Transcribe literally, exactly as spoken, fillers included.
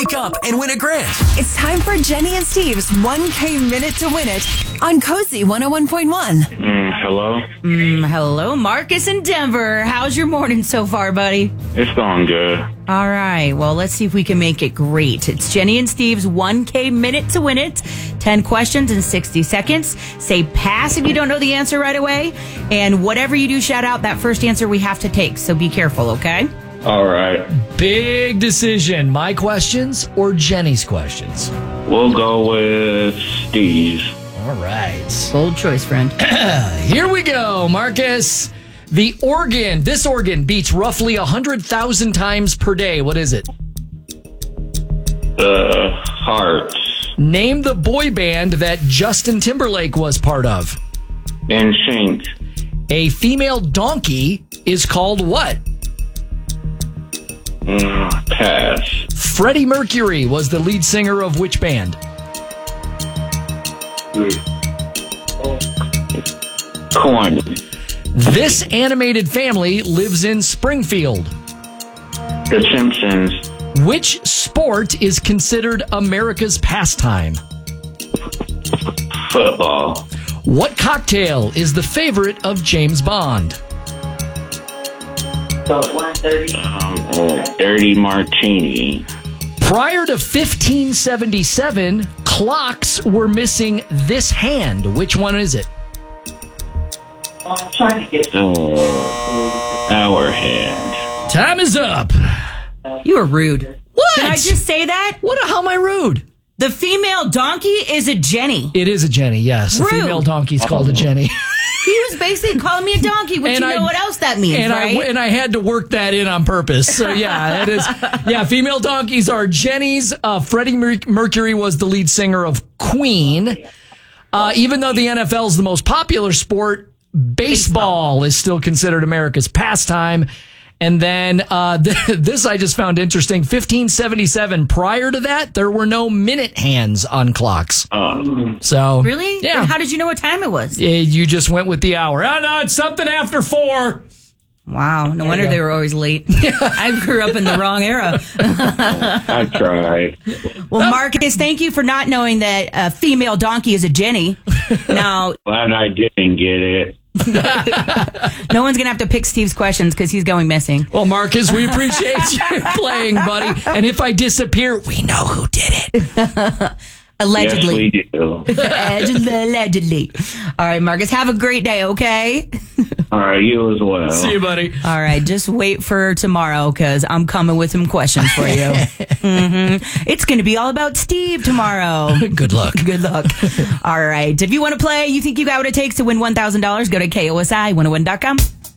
Wake up and win a grand. It's time for Jenny and Steve's one K Minute to Win It on Cozy one oh one point one. Mm, hello? Mm, hello, Marcus in Denver. How's your morning so far, buddy? It's going good. All right. Well, let's see if we can make it great. It's Jenny and Steve's one K Minute to Win It. ten questions in sixty seconds. Say pass if you don't know the answer right away. And whatever you do, shout out that first answer we have to take. So be careful, okay? All right. Big decision. My questions or Jenny's questions? We'll go with Steve's. All right. Bold choice, friend. Here we go, Marcus. The organ, this organ beats roughly one hundred thousand times per day. What is it? The Hearts. Name the boy band that Justin Timberlake was part of. In sync. A female donkey is called what? Mm, pass. Freddie Mercury was the lead singer of which band? Corn. This animated family lives in Springfield. The Simpsons. Which sport is considered America's pastime? Football. What cocktail is the favorite of James Bond? Um, uh, dirty martini. Prior to fifteen seventy-seven, clocks were missing this hand. Which one is it? I'm trying to get uh, our hand. Time is up. You are rude. What? Can I just say that? What? How am I rude? The female donkey is a Jenny. It is a Jenny, yes. The Rude. female donkey's called a Jenny. He was basically calling me a donkey, which And you know I- what else that means, And right? I and I had to work that in on purpose. So yeah, it is. Yeah, female donkeys are Jennies. Uh, Freddie Mer- Mercury was the lead singer of Queen. Uh, even though the N F L is the most popular sport, baseball, baseball is still considered America's pastime. And then uh, this I just found interesting. fifteen seventy-seven. Prior to that, there were no minute hands on clocks. Um, So Really? Yeah. And how did you know what time it was? Eh, You just went with the hour. Oh, no, it's something after four. Wow. No wonder they were always late. I grew up in the wrong era. I tried. Well, Marcus, thank you for not knowing that a female donkey is a Jenny. Now, Glad I didn't get it. no one's going to have to pick Steve's questions because he's going missing. Well, Marcus, we appreciate you playing, buddy. And if I disappear, we know who did it. Allegedly. Yes, we do. Allegedly. All right, Marcus, have a great day, okay? All right, you as well. See you, buddy. All right, just wait for tomorrow because I'm coming with some questions for you. mm-hmm. It's going to be all about Steve tomorrow. Good luck. Good luck. All right. If you want to play, you think you got what it takes to win one thousand dollars, go to K O S I one oh one dot com.